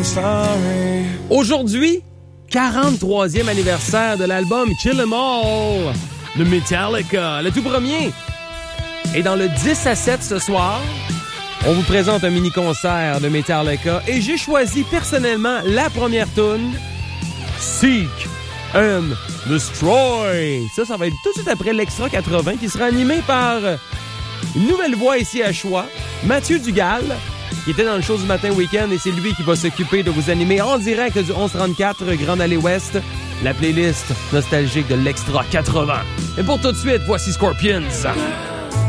Aujourd'hui, 43e anniversaire de l'album Kill 'Em All de Metallica, le tout premier. Et dans le 10 à 7 ce soir, on vous présente un mini-concert de Metallica et j'ai choisi personnellement la première tune, Seek and Destroy. Ça va être tout de suite après l'Extra 80 qui sera animé par une nouvelle voix ici à Choix, Mathieu Dugal, qui était dans le show du matin week-end et c'est lui qui va s'occuper de vous animer en direct du 1134 Grande Allée Ouest, la playlist nostalgique de l'Extra 80. Et pour tout de suite, voici Scorpions.